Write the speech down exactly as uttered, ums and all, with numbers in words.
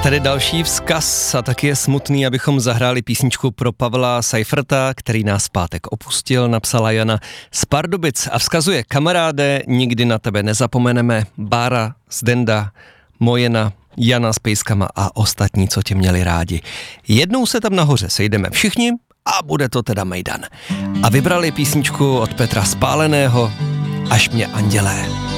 tady další vzkaz a taky je smutný, abychom zahráli písničku pro Pavla Seiferta, který nás v pátek opustil, napsala Jana z Pardubic a vzkazuje: kamaráde, nikdy na tebe nezapomeneme, Bára, Zdenda, Mojena, Jana s pejskama a ostatní, co tě měli rádi. Jednou se tam nahoře sejdeme všichni a bude to teda mejdan. A vybrali písničku od Petra Spáleného Až mě andělé.